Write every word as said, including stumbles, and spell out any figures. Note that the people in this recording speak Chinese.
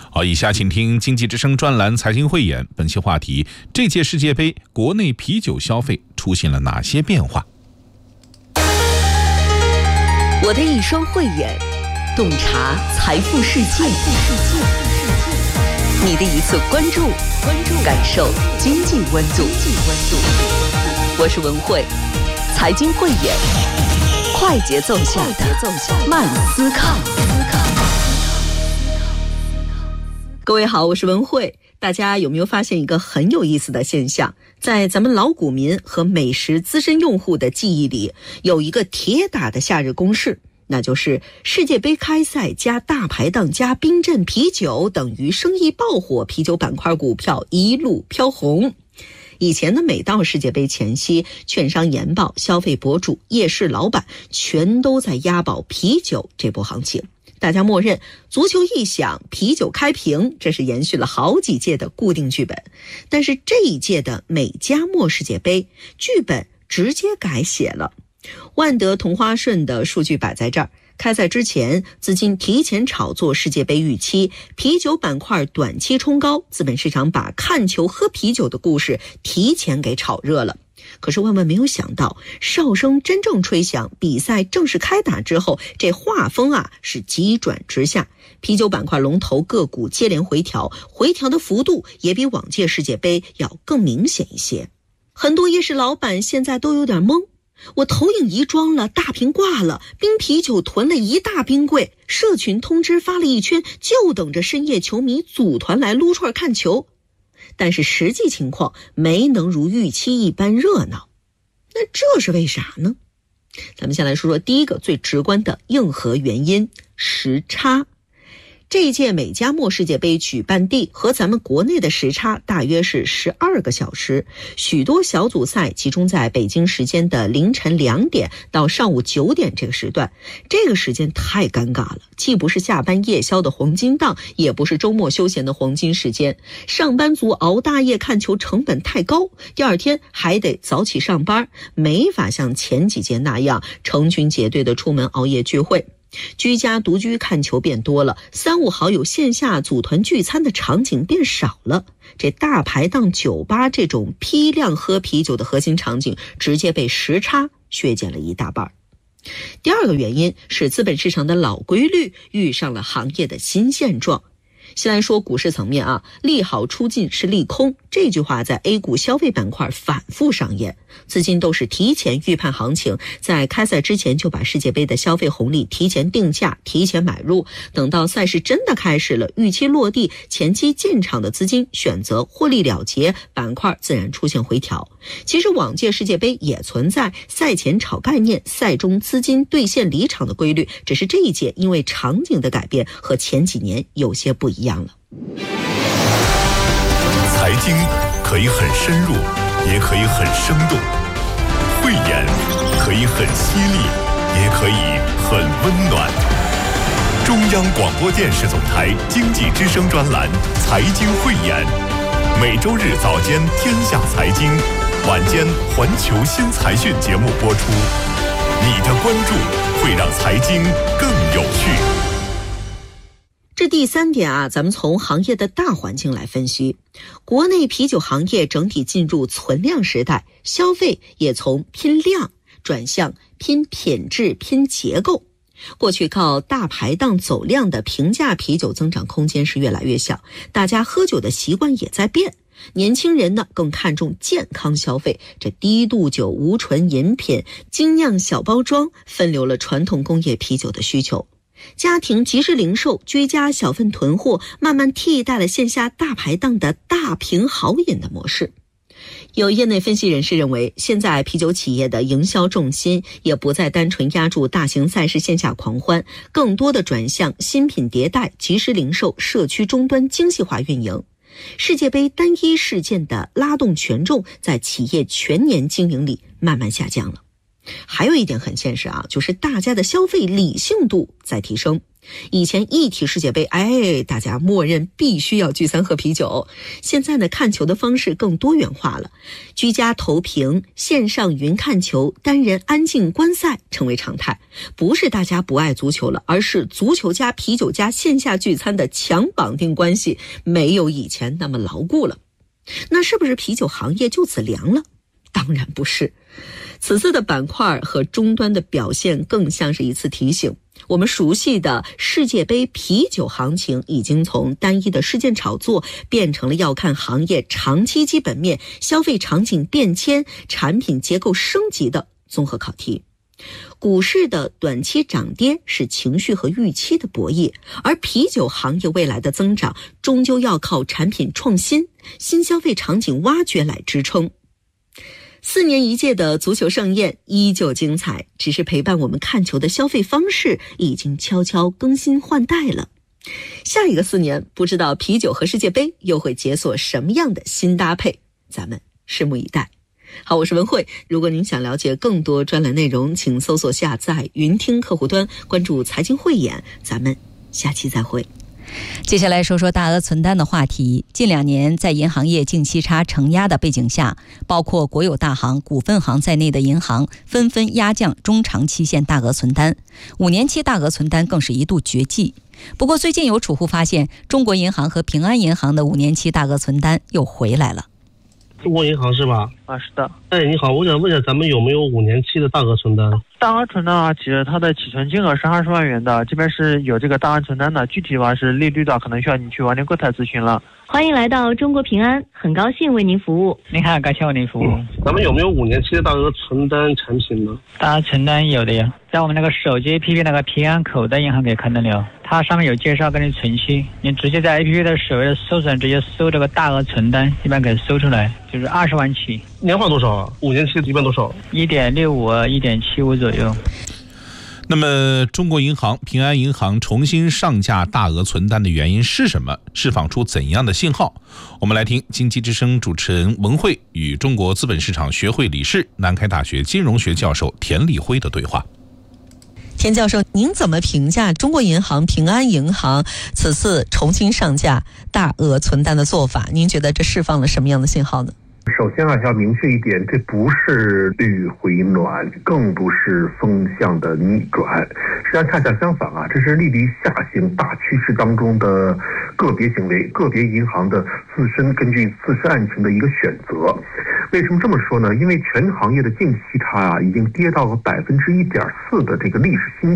好，以下请听经济之声专栏财经汇演，本期话题：这届世界杯国内啤酒消费出现了哪些变化？ 我的一双慧眼，洞察财富世界；你的一次关注，感受经济温度。我是文慧，财经慧眼，快节奏下的慢思考。各位好，我是文慧。大家有没有发现一个很有意思的现象？在咱们老股民和美食资深用户的记忆里，有一个铁打的夏日公式，那就是世界杯开赛加大排档加冰镇啤酒等于生意爆火，啤酒板块股票一路飘红。以前呢，每到世界杯前夕，券商研报、消费博主、夜市老板全都在押宝啤酒这波行情。大家默认足球一响，啤酒开瓶，这是延续了好几届的固定剧本。但是这一届的美加墨世界杯剧本直接改写了。万德同花顺的数据摆在这儿，开赛之前资金提前炒作世界杯预期，啤酒板块短期冲高，资本市场把看球喝啤酒的故事提前给炒热了。可是万万没有想到，哨声真正吹响，比赛正式开打之后，这画风啊是急转直下，啤酒板块龙头个股接连回调，回调的幅度也比往届世界杯要更明显一些。很多夜市老板现在都有点懵，我投影仪装了，大屏挂了，冰啤酒囤了一大冰柜，社群通知发了一圈，就等着深夜球迷组团来撸串看球。但是实际情况没能如预期一般热闹，那这是为啥呢？咱们先来说说第一个最直观的硬核原因：时差。这一届美加墨世界杯举办地和咱们国内的时差大约是十二个小时，许多小组赛集中在北京时间的凌晨两点到上午九点这个时段，这个时间太尴尬了，既不是下班夜宵的黄金档，也不是周末休闲的黄金时间，上班族熬大夜看球成本太高，第二天还得早起上班，没法像前几届那样成群结队的出门熬夜聚会。居家独居看球变多了，三五好友线下组团聚餐的场景变少了，这大排档酒吧这种批量喝啤酒的核心场景直接被时差削减了一大半。第二个原因是资本市场的老规律遇上了行业的新现状。先来说股市层面啊，利好出尽是利空，这句话在 A 股消费板块反复上演，资金都是提前预判行情，在开赛之前就把世界杯的消费红利提前定价，提前买入，等到赛事真的开始了，预期落地，前期进场的资金选择获利了结，板块自然出现回调。其实往届世界杯也存在赛前炒概念，赛中资金兑现离场的规律，只是这一届因为场景的改变和前几年有些不一样了。 财经可以很深入，也可以很生动，慧眼可以很犀利，也可以很温暖。中央广播电视总台经济之声专栏财经慧眼，每周日早间天下财经，晚间环球新财讯节目播出。你的关注会让财经更有趣。 这第三点啊，咱们从行业的大环境来分析。国内啤酒行业整体进入存量时代，消费也从拼量转向拼品质、拼结构。过去靠大排档走量的平价啤酒增长空间是越来越小，大家喝酒的习惯也在变。年轻人呢更看重健康消费，这低度酒、无醇饮品、精酿小包装分流了传统工业啤酒的需求。家庭即时零售、居家小份囤货，慢慢替代了线下大排档的大瓶好饮的模式。有业内分析人士认为，现在啤酒企业的营销重心也不再单纯压住大型赛事线下狂欢，更多的转向新品迭代、即时零售、社区终端精细化运营。世界杯单一事件的拉动权重在企业全年经营里慢慢下降了。 还有一点很现实啊，就是大家的消费理性度在提升。以前一提世界杯，哎，大家默认必须要聚餐喝啤酒。现在呢，看球的方式更多元化了，居家投屏、线上云看球、单人安静观赛成为常态。不是大家不爱足球了，而是足球加啤酒加线下聚餐的强绑定关系没有以前那么牢固了。那是不是啤酒行业就此凉了？当然不是。此次的板块和终端的表现更像是一次提醒，我们熟悉的世界杯啤酒行情已经从单一的事件炒作变成了要看行业长期基本面、消费场景变迁、产品结构升级的综合考题。股市的短期涨跌是情绪和预期的博弈，而啤酒行业未来的增长终究要靠产品创新、新消费场景挖掘来支撑。四年一届的足球盛宴依旧精彩，只是陪伴我们看球的消费方式已经悄悄更新换代了。下一个四年，不知道啤酒和世界杯又会解锁什么样的新搭配，咱们拭目以待。好，我是文慧，如果您想了解更多专栏内容，请搜索下载云听客户端，关注财经汇演，咱们下期再会。 接下来说说大额存单的话题。近两年在银行业净息差承压的背景下，包括国有大行、股份行在内的银行纷纷压降中长期限大额存单，五年期大额存单更是一度绝迹。不过最近有储户发现，中国银行和平安银行的五年期大额存单又回来了。 中国银行是吧？ 啊，是的。 哎，你好，我想问一下，咱们有没有五年期的大额存单？ 大额存单啊，其实它的起存金额是二十万元的，这边是有这个大额存单的，具体的话是利率的，可能需要你去网点柜台咨询了。 欢迎来到中国平安，很高兴为您服务。 您好，感谢为您服务。 嗯、咱们有没有五年期的大额存单产品呢？ 大额存单有的呀，在我们那个手机 A P P 那个平安口袋银行可以看得了，它上面有介绍跟你存期，你直接在 A P P 的首页搜索，直接搜这个大额存单，一般可以搜出来，就是二十万起。 年化多少啊？五年期一般多少？ 一点六五、一点七五左右。 那么中国银行、平安银行重新上架大额存单的原因是什么？释放出怎样的信号？我们来听经济之声主持人文慧与中国资本市场学会理事、南开大学金融学教授田立辉的对话。 田教授，您怎么评价中国银行、平安银行此次重新上架大额存单的做法？您觉得这释放了什么样的信号呢？ 首先啊，要明确一点，这不是绿回暖，更不是风向的逆转，实际上恰恰相反啊，这是历历下行大趋势当中的个别行为，个别银行的自身根据自身案情的一个选择。为什么这么说呢？因为全行业的净息差啊，已经跌到了百分之一点四的这个历史新